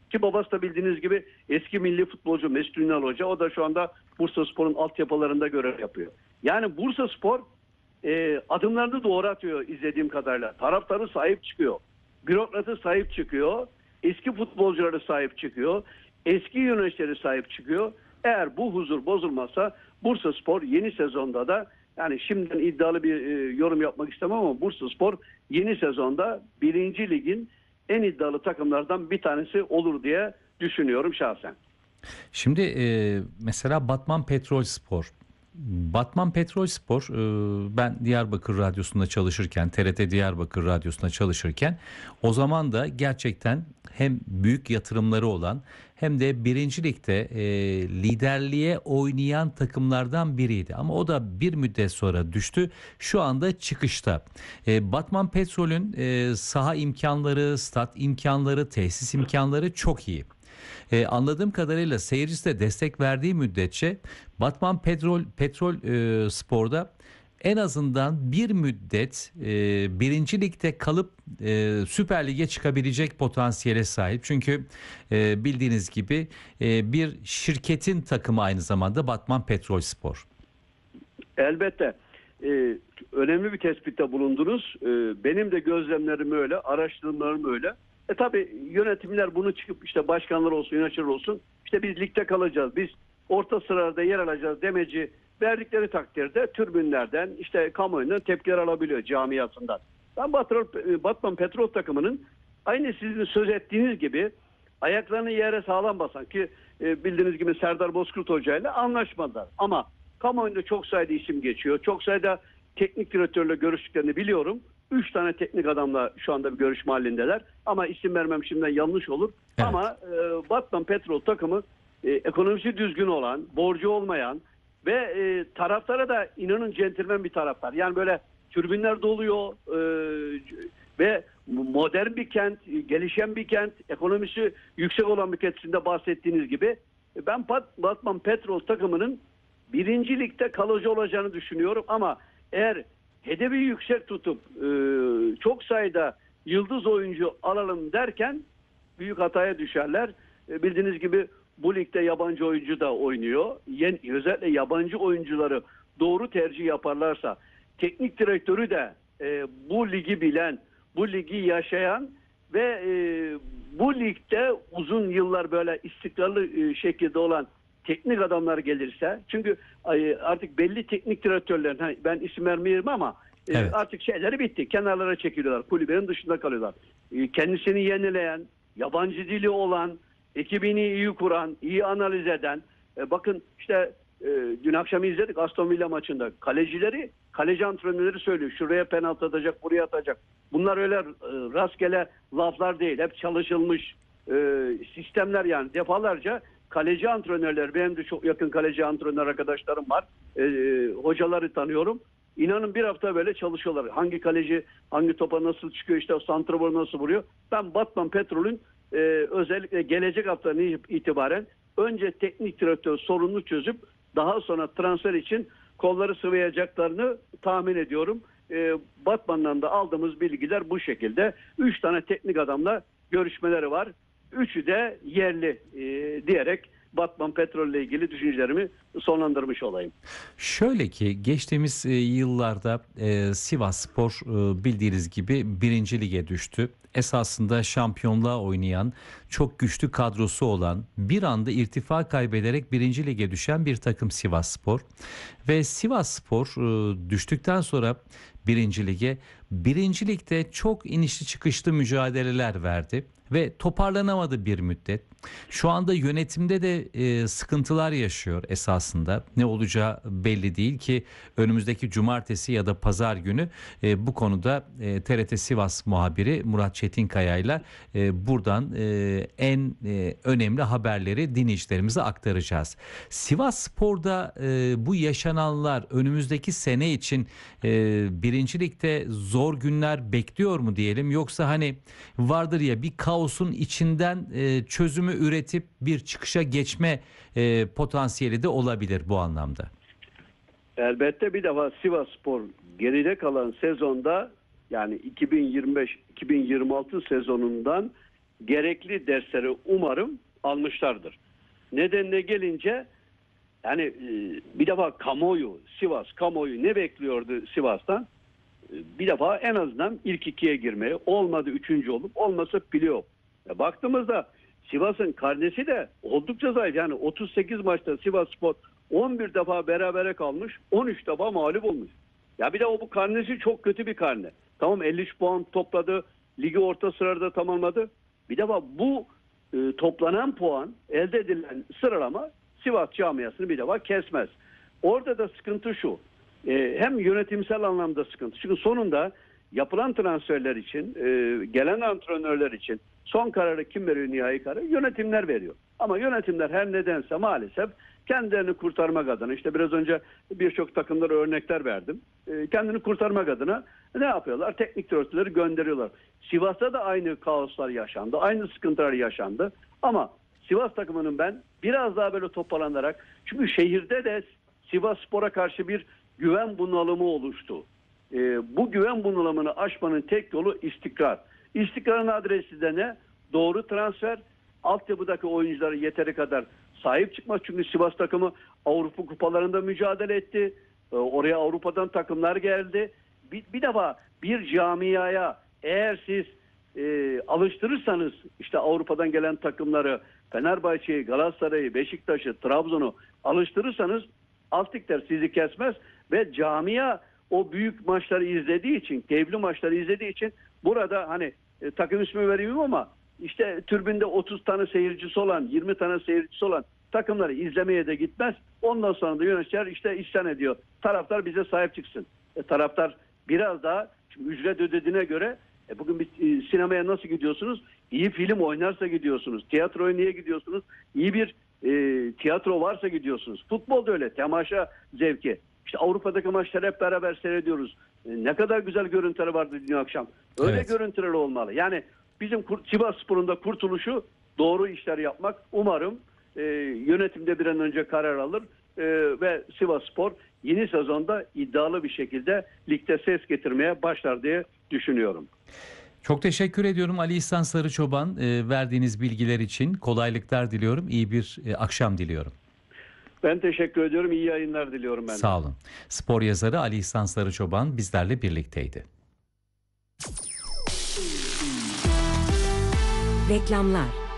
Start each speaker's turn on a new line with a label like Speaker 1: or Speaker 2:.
Speaker 1: Ki babası da bildiğiniz gibi eski milli futbolcu Mesut Ünal Hoca. O da şu anda Bursaspor'un altyapılarında görev yapıyor. Yani Bursaspor adımlarını doğru atıyor izlediğim kadarıyla. Taraftarı sahip çıkıyor. Bürokratı sahip çıkıyor. Eski futbolcuları sahip çıkıyor. Eski yöneticileri sahip çıkıyor. Eğer bu huzur bozulmazsa Bursaspor yeni sezonda da, yani şimdiden iddialı bir yorum yapmak istemem ama Bursaspor yeni sezonda 1. Lig'in en iddialı takımlardan bir tanesi olur diye düşünüyorum şahsen.
Speaker 2: Şimdi mesela Batman Petrolspor. Batman Petrolspor, ben Diyarbakır Radyosu'nda çalışırken, TRT Diyarbakır Radyosu'nda çalışırken o zaman da gerçekten hem büyük yatırımları olan hem de 1. Ligde liderliğe oynayan takımlardan biriydi. Ama o da bir müddet sonra düştü. Şu anda çıkışta. Batman Petrol'ün saha imkanları, stat imkanları, tesis imkanları çok iyi. Anladığım kadarıyla seyircisi de destek verdiği müddetçe Batman Petrol Spor'da en azından bir müddet 1. Lig'de kalıp Süper Lig'e çıkabilecek potansiyele sahip. Çünkü bildiğiniz gibi bir şirketin takımı aynı zamanda Batman Petrol Spor.
Speaker 1: Elbette. Önemli bir tespitte bulundunuz. Benim de gözlemlerim öyle, araştırmalarım öyle. Tabii yönetimler bunu çıkıp işte başkanlar olsun, yöneticiler olsun, işte biz ligde kalacağız, biz orta sıralarda yer alacağız demeci verdikleri takdirde tribünlerden, işte kamuoyundan tepkiler alabiliyor, camiasından. Ben Batman Petrol takımının aynı sizin söz ettiğiniz gibi ayaklarını yere sağlam basan, ki bildiğiniz gibi Serdar Bozkurt Hoca ile anlaşmadılar. Ama kamuoyunda çok sayıda isim geçiyor. Çok sayıda teknik direktörle görüştüklerini biliyorum. 3 tane teknik adamla şu anda bir görüşme halindeler. Ama isim vermem şimdiden yanlış olur. Evet. Ama Batman Petrol takımı ekonomisi düzgün olan, borcu olmayan ve taraftara da inanın centilmen bir taraftar. Yani böyle tribünler doluyor ve modern bir kent, gelişen bir kent, ekonomisi yüksek olan bir kentsinde bahsettiğiniz gibi. Ben Batman Petrol takımının 1. Lig'de kalıcı olacağını düşünüyorum ama eğer hedefi yüksek tutup çok sayıda yıldız oyuncu alalım derken büyük hataya düşerler. Bildiğiniz gibi bu ligde yabancı oyuncu da oynuyor. Özellikle yabancı oyuncuları doğru tercih yaparlarsa, teknik direktörü de bu ligi bilen, bu ligi yaşayan ve bu ligde uzun yıllar böyle istikrarlı şekilde olan teknik adamlar gelirse, çünkü artık belli teknik direktörlerin, ben isim vermeyeyim ama evet, artık şeyleri bitti. Kenarlara çekiliyorlar. Kulübenin dışında kalıyorlar. Kendisini yenileyen, yabancı dili olan, ekibini iyi kuran, iyi analiz eden. Bakın işte dün akşam izledik Aston Villa maçında. Kaleci antrenörleri söylüyor. Şuraya penaltı atacak, buraya atacak. Bunlar öyle rastgele laflar değil. Hep çalışılmış sistemler yani. Defalarca kaleci antrenörler, benim de çok yakın kaleci antrenör arkadaşlarım var. Hocaları tanıyorum. İnanın bir hafta böyle çalışıyorlar. Hangi kaleci hangi topa nasıl çıkıyor, işte o santrafor nasıl vuruyor. Ben Batman Petrol'ün özellikle gelecek haftadan itibaren önce teknik direktör sorununu çözüp daha sonra transfer için kolları sıvayacaklarını tahmin ediyorum. Batman'dan da aldığımız bilgiler bu şekilde. 3 tane teknik adamla görüşmeleri var. 3'ü de yerli diyerek Batman Petrol ile ilgili düşüncelerimi sonlandırmış olayım.
Speaker 2: Şöyle ki geçtiğimiz yıllarda Sivasspor bildiğiniz gibi 1. Lige düştü. Esasında şampiyonluğa oynayan, çok güçlü kadrosu olan, bir anda irtifa kaybederek 1. Lige düşen bir takım Sivasspor. Ve Sivasspor düştükten sonra 1. Lige, 1. Lig'de çok inişli çıkışlı mücadeleler verdi ve toparlanamadı bir müddet. Şu anda yönetimde de sıkıntılar yaşıyor esasında. Ne olacağı belli değil ki önümüzdeki cumartesi ya da pazar günü bu konuda TRT Sivas muhabiri Murat Çetinkaya ile buradan en önemli haberleri dinleyicilerimize aktaracağız. Sivasspor'da bu yaşananlar önümüzdeki sene için 1. Lig'de zor günler bekliyor mu diyelim, yoksa hani vardır ya bir kaosun içinden çözümü üretip bir çıkışa geçme potansiyeli de olabilir bu anlamda.
Speaker 1: Elbette bir defa Sivasspor geride kalan sezonda, yani 2025-2026 sezonundan gerekli dersleri umarım almışlardır. Nedenine gelince yani bir defa kamuoyu, Sivas kamuoyu ne bekliyordu Sivas'tan? Bir defa en azından ilk ikiye girmeyi, olmadı üçüncü olup olmasa playoff. Baktığımızda Sivas'ın karnesi de oldukça zayıf. Yani 38 maçta Sivasspor 11 defa berabere kalmış, 13 defa mağlup olmuş. Ya bir de bu karnesi çok kötü bir karne. Tamam 53 puan topladı, ligi orta sırada tamamladı. Bir defa bu toplanan puan, elde edilen sıralama Sivas camiasını bir defa kesmez. Orada da sıkıntı şu. Hem yönetimsel anlamda sıkıntı. Çünkü sonunda yapılan transferler için, gelen antrenörler için son kararı kim veriyor, nihai kararı? Yönetimler veriyor. Ama yönetimler her nedense maalesef kendilerini kurtarmak adına, işte biraz önce birçok takımlara örnekler verdim. Kendini kurtarmak adına ne yapıyorlar? Teknik direktörleri gönderiyorlar. Sivas'ta da aynı kaoslar yaşandı. Aynı sıkıntılar yaşandı. Ama Sivas takımının ben biraz daha böyle toparlanarak, çünkü şehirde de Sivasspor'a karşı bir güven bunalımı oluştu. Bu güven bunalımını aşmanın tek yolu istikrar. İstikrarın adresi de ne? Doğru transfer, altyapıdaki oyuncuları yeteri kadar sahip çıkmak. Çünkü Sivas takımı Avrupa kupalarında mücadele etti. Oraya Avrupa'dan takımlar geldi. Bir defa bir camiaya eğer siz alıştırırsanız işte Avrupa'dan gelen takımları, Fenerbahçe'yi, Galatasaray'ı, Beşiktaş'ı, Trabzon'u alıştırırsanız Altikler sizi kesmez ve camia o büyük maçları izlediği için, keyifli maçları izlediği için burada hani takım ismi vereyim ama işte tribünde 30 tane seyircisi olan, 20 tane seyircisi olan takımları izlemeye de gitmez. Ondan sonra da yöneticiler işte isyan ediyor. Taraftar bize sahip çıksın. Taraftar biraz daha, şimdi ücret ödediğine göre bugün bir sinemaya nasıl gidiyorsunuz? İyi film oynarsa gidiyorsunuz. Tiyatroya niye gidiyorsunuz? İyi bir tiyatro varsa gidiyorsunuz. Futbol da öyle. Temaşa zevki. İşte Avrupa'daki maçları hep beraber seyrediyoruz. Ne kadar güzel görüntüleri vardı dün akşam. Öyle
Speaker 2: Evet.
Speaker 1: görüntüler olmalı. Yani bizim Sivasspor'un da kurtuluşu doğru işler yapmak. Umarım yönetimde bir an önce karar alır ve Sivasspor yeni sezonda iddialı bir şekilde ligde ses getirmeye başlar diye düşünüyorum.
Speaker 2: Çok teşekkür ediyorum Ali İhsan Sarıçoban, verdiğiniz bilgiler için. Kolaylıklar diliyorum. İyi bir akşam diliyorum.
Speaker 1: Ben teşekkür ediyorum. İyi yayınlar diliyorum ben de.
Speaker 2: Sağ olun. Spor yazarı Ali İhsan Sarıçoban bizlerle birlikteydi.
Speaker 3: Reklamlar